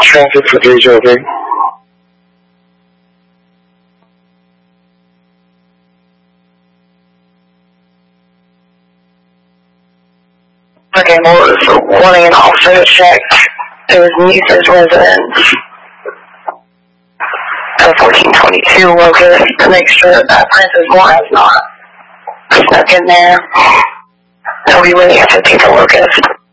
Traffic for DJV. Okay, orders for wanting an officer to check his niece's residence at 1422 Locust to make sure that Princess Moore has not snuck in there. They'll be waiting at 15th Locust.